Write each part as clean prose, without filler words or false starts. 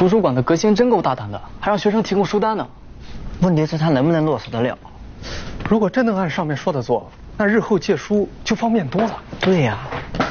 图书馆的革新真够大胆的，还让学生提供书单呢。 问题是他能不能落实得了？ 如果真能按上面说的做，那日后借书就方便多了。 对呀。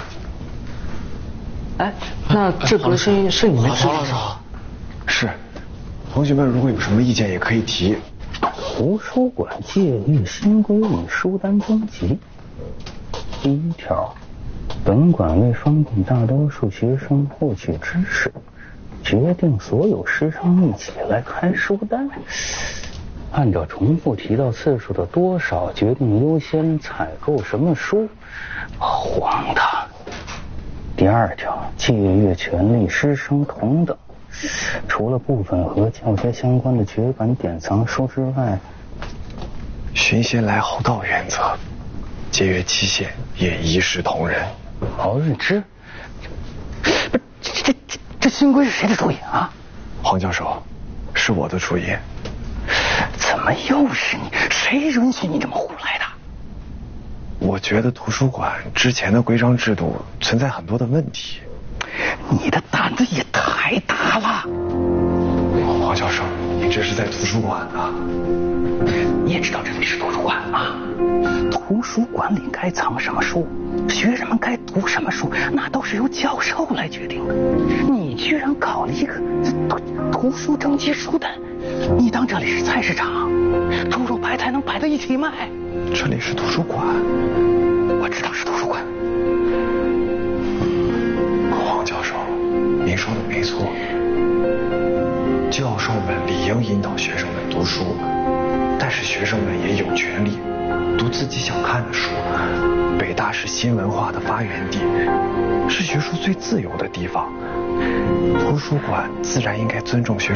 哎，那这革新是你们指导的？ 是。同学们如果有什么意见也可以提。 图书馆借阅新规与书单征集。第1条，本馆为方便大多数学生获取知识，决定所有师生一起来开书单，按照重复提到次数的多少决定优先采购什么书，荒唐。第2条，借阅权利师生同等，除了部分和教学相关的绝版典藏书之外， 循先来后到原则，借阅期限也一视同仁。 好日之，不，这新规是谁的主意啊？ 黄教授，是我的主意。 怎么又是你？谁允许你这么胡来的？ 我觉得图书馆之前的规章制度存在很多的问题。 你的胆子也太大了。 黄教授，你这是在图书馆啊？ 你也知道这里是图书馆啊？图书馆里该藏什么书，学生们该读什么书，那都是由教授来决定的。你居然搞了一个图书征集书单，你当这里是菜市场？猪肉白菜能摆在一起卖？ 这里是图书馆。 我知道是图书馆。 黄教授，您说的没错，教授们理应引导学生们读书，但是学生们也有权利读自己想看的书。北大是新文化的发源地，是学术最自由的地方，图书馆自然应该尊重学生